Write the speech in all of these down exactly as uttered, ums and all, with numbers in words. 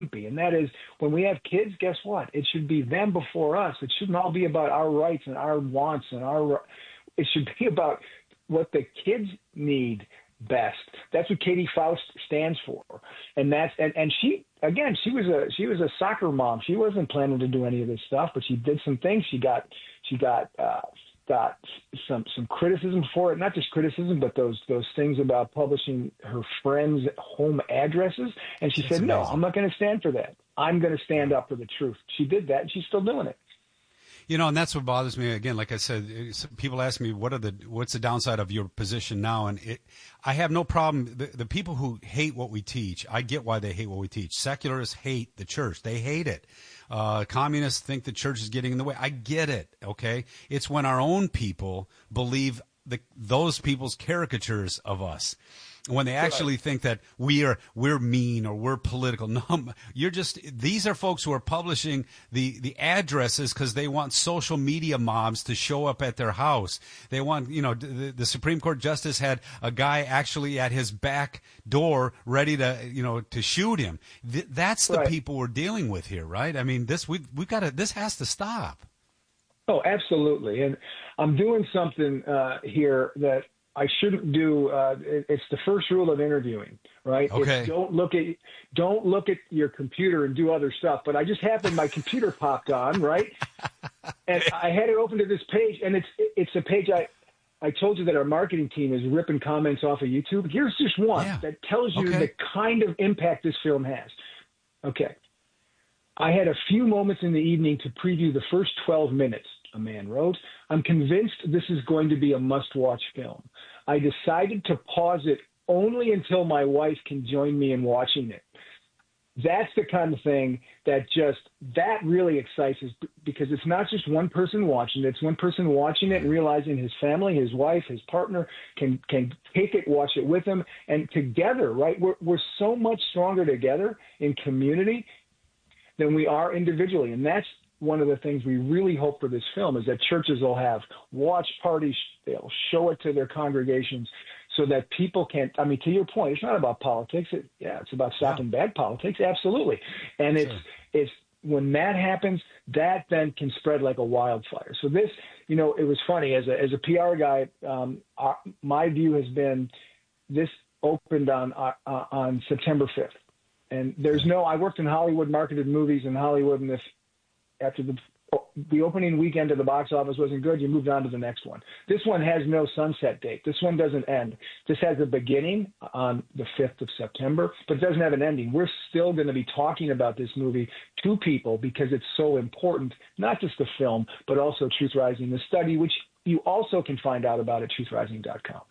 be. And that is, when we have kids, guess what? It should be them before us. It shouldn't all be about our rights and our wants and our, it should be about what the kids need best. That's what Katie Faust stands for. And that's, and, and she, again, she was a, she was a soccer mom. She wasn't planning to do any of this stuff, but she did some things. She got, she got, uh, got some, some criticism for it. Not just criticism, but those, those things about publishing her friends' home addresses. And she That's said, no, amazing. I'm not going to stand for that. I'm going to stand up for the truth. She did that, and she's still doing it. You know, and that's what bothers me. Again, like I said, people ask me, what are the, what's the downside of your position now? And it, I have no problem. The, the people who hate what we teach, I get why they hate what we teach. Secularists hate the church. They hate it. Uh, communists think the church is getting in the way. I get it. Okay. It's when our own people believe the, those people's caricatures of us. When they actually think that we are, we're mean or we're political. No, you're just, these are folks who are publishing the, the addresses because they want social media mobs to show up at their house. They want, you know, the, the Supreme Court justice had a guy actually at his back door ready to, you know, to shoot him. Th- that's the right. people we're dealing with here, right? I mean, this, we, we've got to, this has to stop. Oh, absolutely. And I'm doing something uh, here that I shouldn't do. Uh, it, it's the first rule of interviewing, right? Okay. It's don't look at don't look at your computer and do other stuff. But I just happened my computer popped on, right? And I had it open to this page, and it's it's a page I I told you that our marketing team is ripping comments off of YouTube. Here's just one Yeah. that tells you Okay. the kind of impact this film has. Okay. I had a few moments in the evening to preview the first twelve minutes, a man wrote. I'm convinced this is going to be a must-watch film. I decided to pause it only until my wife can join me in watching it. That's the kind of thing that just, that really excites us, because it's not just one person watching it. It's one person watching it and realizing his family, his wife, his partner can, can take it, watch it with him, and together, right? We're, we're so much stronger together in community than we are individually. And that's one of the things we really hope for this film, is that churches will have watch parties. They'll show it to their congregations so that people can, I mean, to your point, it's not about politics. It, yeah, it's about stopping yeah. bad politics. Absolutely. And it's, sure. it's, when that happens, that then can spread like a wildfire. So this, you know, it was funny as a, as a P R guy, um, our, my view has been this opened on, uh, on September fifth. And there's no, I worked in Hollywood, marketed movies in Hollywood, and if after the the opening weekend of the box office wasn't good, you moved on to the next one. This one has no sunset date. This one doesn't end. This has a beginning on the fifth of September, but it doesn't have an ending. We're still going to be talking about this movie to people because it's so important, not just the film, but also Truth Rising, the study, which you also can find out about at truth rising dot com.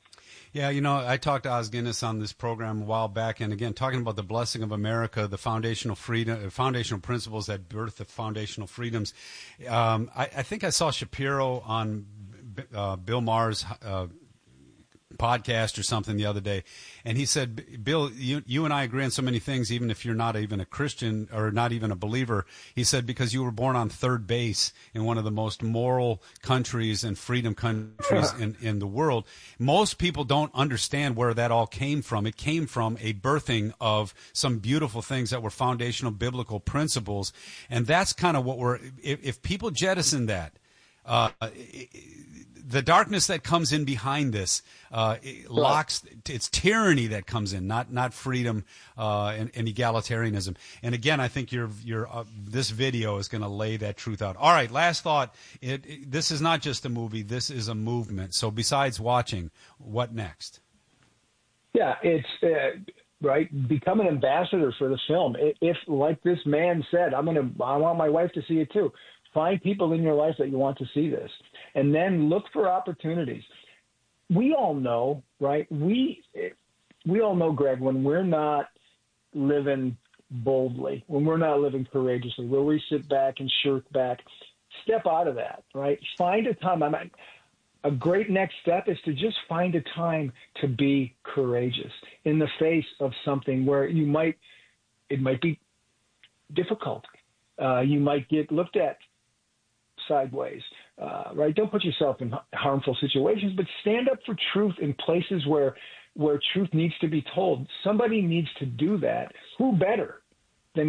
Yeah, you know, I talked to Os Guinness on this program a while back, and again, talking about the blessing of America, the foundational freedom, foundational principles that birth the foundational freedoms. Um, I, I think I saw Shapiro on uh, Bill Maher's uh, podcast or something the other day, and he said, Bill, you, you and I agree on so many things, even if you're not even a Christian or not even a believer. He said, because you were born on third base in one of the most moral countries and freedom countries in, in the world. Most people don't understand where that all came from. It came from a birthing of some beautiful things that were foundational biblical principles. And that's kind of what we're, if, if people jettison that, uh, the darkness that comes in behind this uh, it locks. It's tyranny that comes in, not not freedom uh, and, and egalitarianism. And again, I think your your uh, this video is going to lay that truth out. All right, last thought. It, it, this is not just a movie. This is a movement. So besides watching, what next? Yeah, it's uh, right. Become an ambassador for the film. If, like this man said, I'm gonna. I want my wife to see it too. Find people in your life that you want to see this, and then look for opportunities. We all know, right? We we all know, Greg, when we're not living boldly, when we're not living courageously, where we sit back and shirk back, step out of that, right? Find a time. I mean, a great next step is to just find a time to be courageous in the face of something where you might, it might be difficult. Uh, you might get looked at sideways, uh, right? Don't put yourself in harmful situations, but stand up for truth in places where where truth needs to be told. Somebody needs to do that. Who better